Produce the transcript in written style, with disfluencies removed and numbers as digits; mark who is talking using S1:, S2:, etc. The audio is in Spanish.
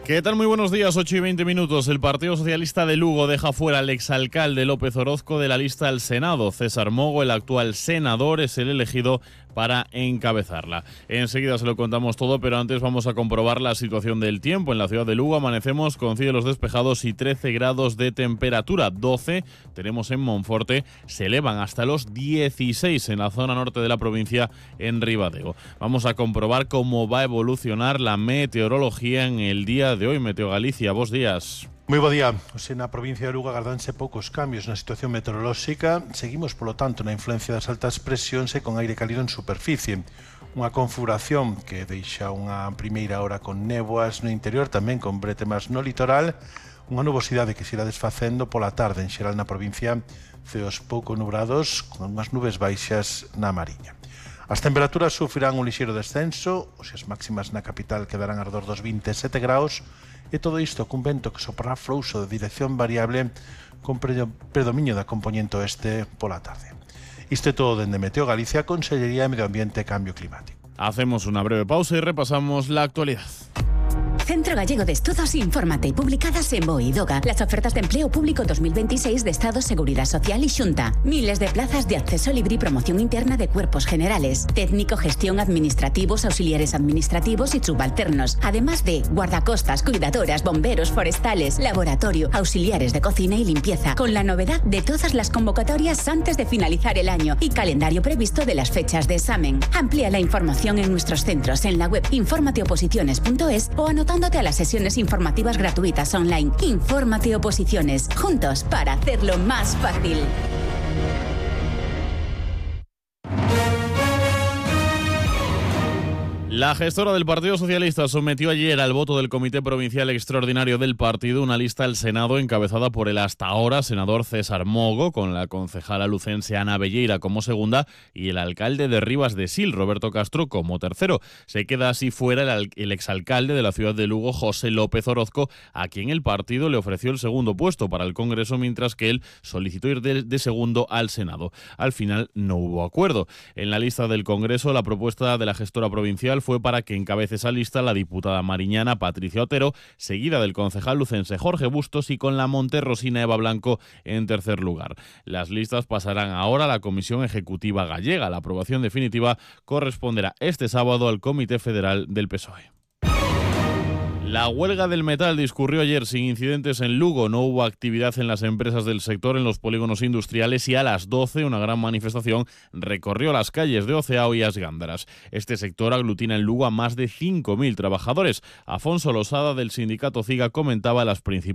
S1: ¿Qué tal? Muy buenos días, 8:20. El Partido Socialista de Lugo deja fuera al exalcalde López Orozco de la lista al Senado. César Mogo, el actual senador, es el elegido para encabezarla. Enseguida se lo contamos todo, pero antes vamos a comprobar la situación del tiempo. En la ciudad de Lugo amanecemos con cielos despejados y 13 grados de temperatura. 12 tenemos en Monforte, se elevan hasta los 16 en la zona norte de la provincia, en Ribadeo. Vamos a comprobar cómo va a evolucionar la meteorología en el día de hoy. Meteo Galicia, bos días.
S2: Moi bo día. Hoxe na provincia de Lugo agardanse poucos cambios na situación meteorolóxica. Seguimos, polo tanto, na influencia das altas presións e con aire cálido en superficie. Unha configuración que deixa unha primeira hora con néboas no interior, tamén con bretemas no litoral. Unha nubosidade que se irá desfacendo pola tarde en xeral na provincia, ceos pouco nubrados con unhas nubes baixas na Mariña. As temperaturas sufrirán un lixeiro descenso, as máximas na capital quedarán arredor dos 27 graus, e todo isto cun vento que soprará frouxo de dirección variable con predominio da compoñente oeste pola tarde. Isto é todo dende Meteo Galicia, Consellería de Medio Ambiente e Cambio Climático.
S1: Hacemos una breve pausa y repasamos la actualidad.
S3: Centro Gallego de Estudos, infórmate, publicadas en BOE y DOGA. Las ofertas de empleo público 2026 de Estado, Seguridad Social y Xunta. Miles de plazas de acceso libre y promoción interna de cuerpos generales, técnico, gestión, administrativos, auxiliares administrativos y subalternos. Además de guardacostas, cuidadoras, bomberos, forestales, laboratorio, auxiliares de cocina y limpieza. Con la novedad de todas las convocatorias antes de finalizar el año y calendario previsto de las fechas de examen. Amplía la información en nuestros centros en la web informateoposiciones.es o anotándote a las sesiones informativas gratuitas online. Infórmate Oposiciones, juntos para hacerlo más fácil.
S1: La gestora del Partido Socialista sometió ayer al voto del Comité Provincial Extraordinario del partido una lista al Senado encabezada por el hasta ahora senador César Mogo, con la concejala lucense Ana Belleira como segunda y el alcalde de Rivas de Sil, Roberto Castro, como tercero. Se queda así fuera el exalcalde de la ciudad de Lugo, José López Orozco, a quien el partido le ofreció el segundo puesto para el Congreso, mientras que él solicitó ir de segundo al Senado. Al final no hubo acuerdo. En la lista del Congreso, la propuesta de la gestora provincial fue para que encabece esa lista la diputada mariñana Patricia Otero, seguida del concejal lucense Jorge Bustos y con la monterrosina Eva Blanco en tercer lugar. Las listas pasarán ahora a la Comisión Ejecutiva Gallega. La aprobación definitiva corresponderá este sábado al Comité Federal del PSOE. La huelga del metal discurrió ayer sin incidentes en Lugo. No hubo actividad en las empresas del sector en los polígonos industriales y a las 12 una gran manifestación recorrió las calles de Oceao y As Gándaras. Este sector aglutina en Lugo a más de 5.000 trabajadores. Afonso Losada, del sindicato CIGA, comentaba las principales